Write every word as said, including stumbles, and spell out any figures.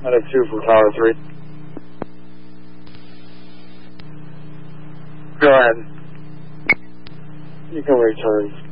Medic two from Tower three. Go ahead. You can return.